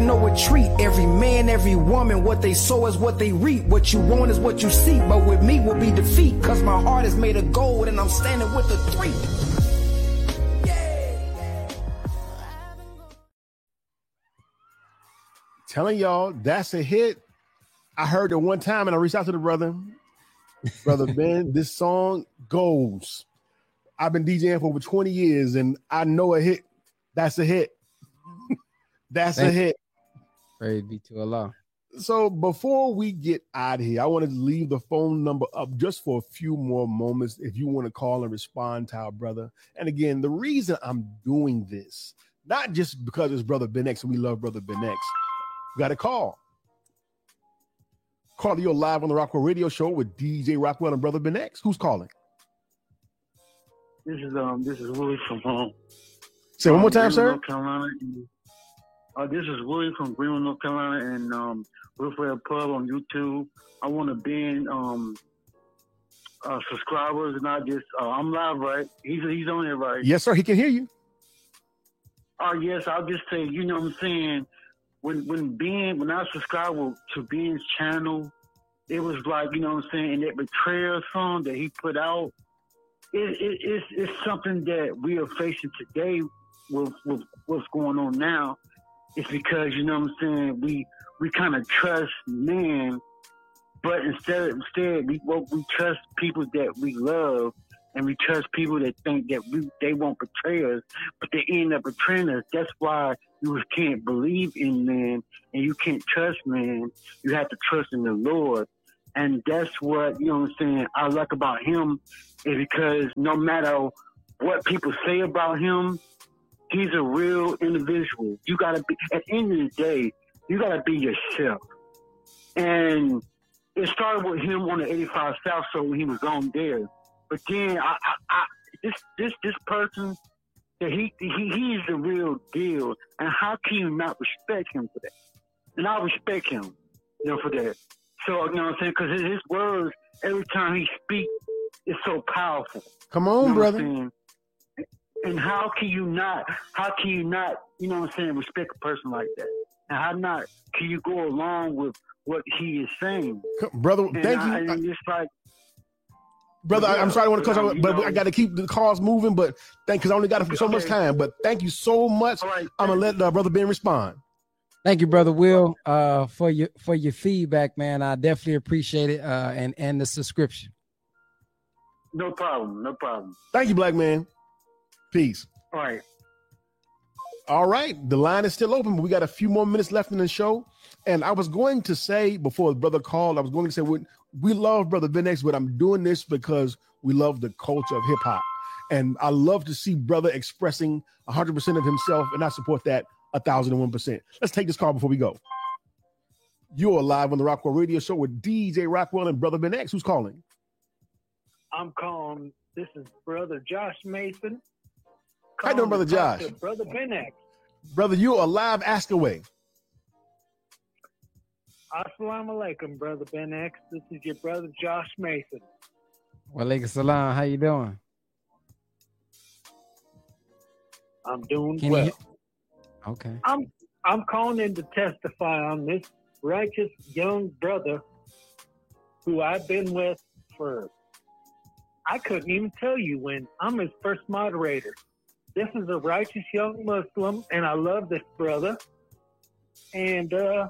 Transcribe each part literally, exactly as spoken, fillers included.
no retreat. Every man, every woman, what they sow is what they reap. What you want is what you seek, but with me will be defeat. Cause my heart is made of gold and I'm standing with the three. Telling y'all, that's a hit. I heard it one time and I reached out to the brother. Brother Ben, this song goes. I've been DJing for over twenty years and I know a hit. That's a hit. That's Thank a hit. Praise be to Allah. So before we get out of here, I want to leave the phone number up just for a few more moments if you want to call and respond to our brother. And again, the reason I'm doing this, not just because it's Brother Ben X and we love Brother Ben X, we got a call. Carly, you're live on the Rockwell Radio Show with D J Rockwell and Brother Ben X. Who's calling? This is um this is Willie from home. Say one more time, sir. North Carolina. Uh, this is Willie from Greenville, North Carolina, and um, Wilfred Pub on YouTube. I want to bend um uh, subscribers, and I just uh, I'm live, right? He's he's on there, right? Yes, sir. He can hear you. Oh uh, yes, I'll just say, you know what I'm saying. When when Ben when I subscribed to Ben's channel, it was like, you know what I'm saying, and that Betrayal song that he put out, it, it it's it's something that we are facing today with with what's going on now. It's because, you know what I'm saying, we we kind of trust man, but instead instead we well, we trust people that we love, and we trust people that think that we they won't betray us, but they end up betraying us. That's why you can't believe in man and you can't trust man. You have to trust in the Lord. And that's what, you know what I'm saying, I like about him, is because no matter what people say about him, he's a real individual. You gotta be, at the end of the day, you gotta be yourself. And it started with him on the eighty-five South Show when he was on there. But then I, I, I this this this person, that he he he's the real deal. And how can you not respect him for that? And I respect him, you know, for that. So, you know what I'm saying? Because his words, every time he speaks, is so powerful. Come on, you know brother. And how can you not, how can you not, you know what I'm saying, respect a person like that? And how not can you go along with what he is saying? Brother, and thank I, you. And it's like, Brother, yeah, I'm sorry I want to cut you, but know, I got to keep the calls moving. But thank, because I only got so okay. much time. But thank you so much. Right, I'm gonna let uh, Brother Ben respond. Thank you, Brother Will, uh, for your for your feedback, man. I definitely appreciate it, uh, and and the subscription. No problem, no problem. Thank you, black man. Peace. All right. All right. The line is still open, but we got a few more minutes left in the show. And I was going to say before the brother called, I was going to say we, we love Brother Ben X, but I'm doing this because we love the culture of hip hop. And I love to see brother expressing one hundred percent of himself, and I support that one thousand one percent. Let's take this call before we go. You're live on the Rockwell Radio Show with D J Rockwell and Brother Ben X. Who's calling? I'm calling. This is Brother Josh Mason. How you doing, Brother Josh? Brother Ben X. Brother, you're alive. Ask away. Assalamu alaikum, Brother Ben X. This is your brother Josh Mason. Wa alaikum salam. How you doing? I'm doing Can well. you... Okay. I'm I'm calling in to testify on this righteous young brother who I've been with for, I couldn't even tell you when. I'm his first moderator. This is a righteous young Muslim, and I love this brother. And uh,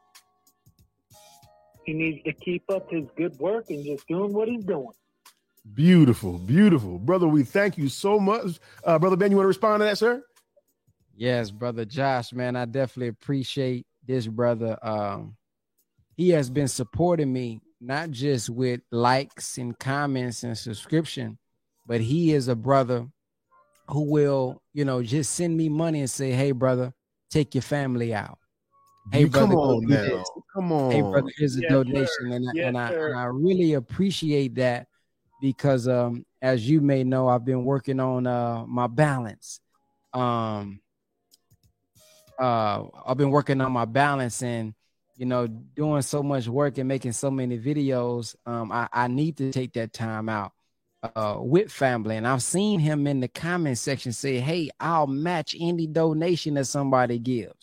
he needs to keep up his good work and just doing what he's doing. Beautiful, beautiful. Brother, we thank you so much. Uh, Brother Ben, you want to respond to that, sir? Yes, Brother Josh, man, I definitely appreciate this brother. Um, he has been supporting me, not just with likes and comments and subscription, but he is a brother who will, you know, just send me money and say, hey, brother, take your family out. Hey, you brother, come on now. this. Come on. Hey, brother, here's a Yes, donation. sir. And, Yes, and, I, sir. and I really appreciate that because, um, as you may know, I've been working on uh, my balance. Um, uh, I've been working on my balance and, you know, doing so much work and making so many videos. Um, I, I need to take that time out uh, with family. And I've seen him in the comment section say, hey, I'll match any donation that somebody gives.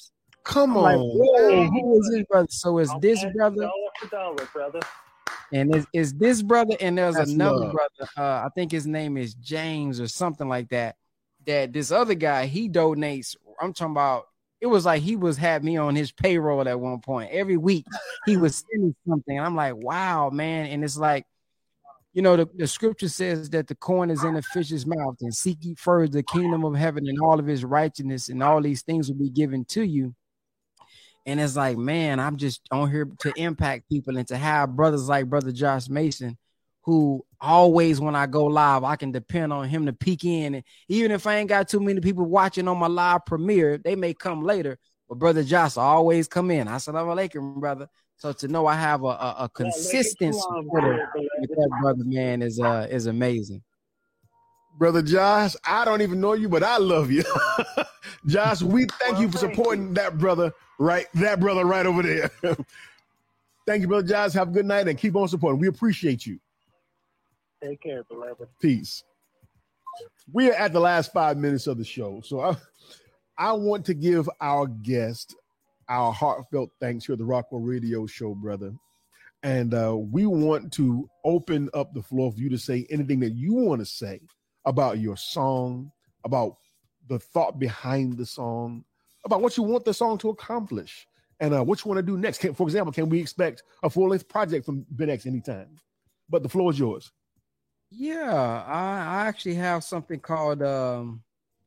Come I'm on. like, whoa, who is this brother? So it's I'll this pass brother, dollar for dollar, brother. and it's, it's this brother, and there's That's another love. brother. Uh, I think his name is James or something like that. That this other guy, he donates. I'm talking about. It was like he was had me on his payroll at one point. Every week he was sending something. I'm like, wow, man. And it's like, you know, the, the scripture says that the coin is in the fish's mouth, and seek ye first the kingdom of heaven and all of his righteousness, and all these things will be given to you. And it's like, man, I'm just on here to impact people and to have brothers like Brother Josh Mason, who always, when I go live, I can depend on him to peek in. And even if I ain't got too many people watching on my live premiere, they may come later. But Brother Josh always come in. Assalamu alaikum, brother. So to know I have a, a, a consistent supporter with that brother, man, is uh is amazing. Brother Josh, I don't even know you, but I love you. Josh, we thank Well, you for thank supporting you. that brother, right? That brother right over there. Thank you, Brother Josh. Have a good night and keep on supporting. We appreciate you. Take care, beloved. Peace. We are at the last five minutes of the show. So I, I want to give our guest our heartfelt thanks here at the Rockwell Radio Show, brother. And uh, we want to open up the floor for you to say anything that you want to say about your song, about the thought behind the song, about what you want the song to accomplish, and uh, what you want to do next. Can, for example, can we expect a full-length project from Ben X anytime? But the floor is yours. Yeah, I, I actually have something called um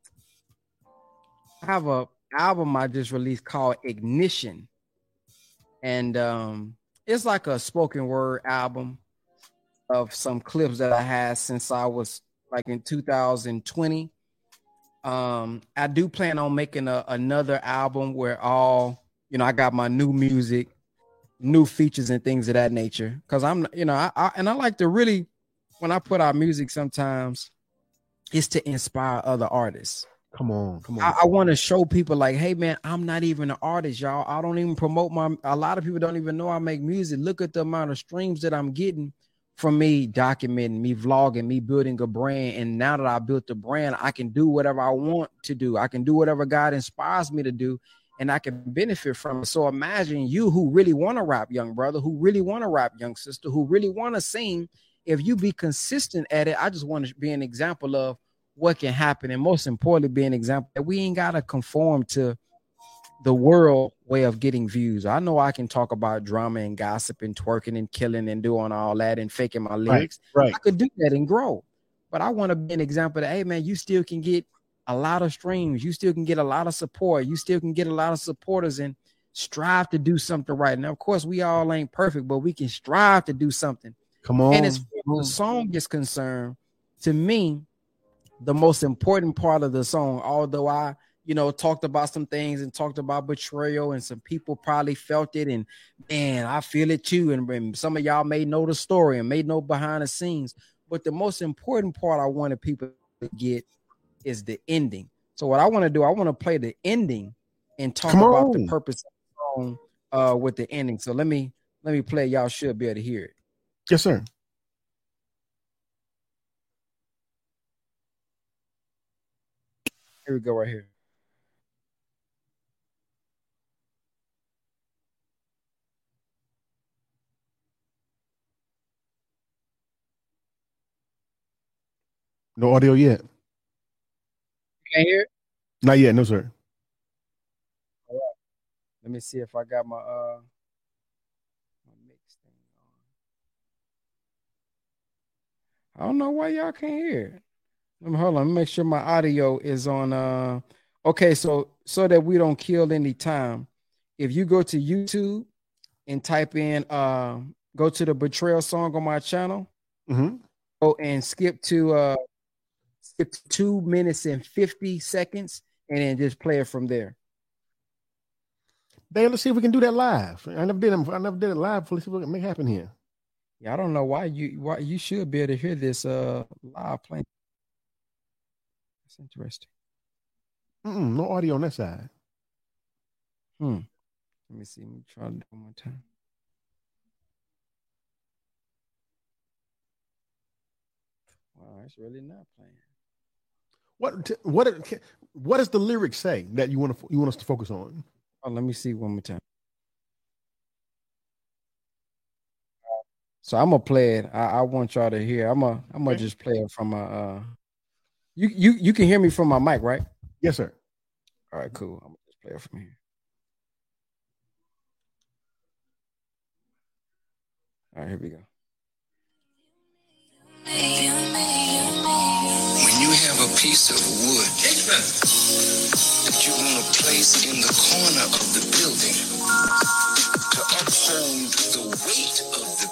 I have a album I just released called Ignition. And um it's like a spoken word album of some clips that I had since I was like in two thousand twenty. Um, I do plan on making a, another album where all, you know, I got my new music, new features and things of that nature. Cause I'm, you know, I, I and I like to really, when I put out music sometimes, it's to inspire other artists. Come on, come on. I, I want to show people like, hey man, I'm not even an artist, y'all. I don't even promote my, a lot of people don't even know I make music. Look at the amount of streams that I'm getting from me documenting, me vlogging, me building a brand. And now that I built the brand, I can do whatever I want to do. I can do whatever God inspires me to do, and I can benefit from it. So imagine you who really want to rap, young brother, who really want to rap, young sister, who really want to sing. If you be consistent at it, I just want to be an example of what can happen. And most importantly, be an example that we ain't got to conform to the world way of getting views. I know I can talk about drama and gossip and twerking and killing and doing all that and faking my lyrics. Right, right. I could do that and grow. But I want to be an example that, hey, man, you still can get a lot of streams. You still can get a lot of support. You still can get a lot of supporters and strive to do something right. Now, of course, we all ain't perfect, but we can strive to do something. Come on. And as far as the song is concerned, to me, the most important part of the song, although I, you know, talked about some things and talked about betrayal, and some people probably felt it, and man, I feel it too. And, and some of y'all may know the story and may know behind the scenes. But the most important part I wanted people to get is the ending. So what I want to do, I want to play the ending and talk Come about on. the purpose of the song uh, with the ending. So let me let me play. Y'all should be able to hear it. Yes, sir. Here we go, right here. No audio yet. You can't hear it? Not yet. No, sir. All right. Let me see if I got my uh my mix thing on. I don't know why y'all can't hear it. Let me hold on. Let me make sure my audio is on. Uh, okay, so so that we don't kill any time, if you go to YouTube and type in, uh, go to the Betrayal song on my channel, Mm-hmm. go and skip to uh, skip to two minutes and fifty seconds, and then just play it from there. Dave, let's see if we can do that live. I never did it. I never did it live. Let's see what we can make happen here. Yeah, I don't know why you why you should be able to hear this uh live playing. That's interesting. Mm-mm, no audio on that side. Hmm. Let me see. Let me try it one more time. Wow, it's really not playing. What what what does the lyrics say that you want to you want us to focus on? Oh, let me see one more time. So I'm gonna play it. I, I want y'all to hear. I'm gonna I'm gonna Okay. just play it from my uh you you you can hear me from my mic, right? Yes, sir. All right, cool. I'm gonna just play it from here. All right, here we go. When you have a piece of wood that you want to place in the corner of the building to uphold the weight of the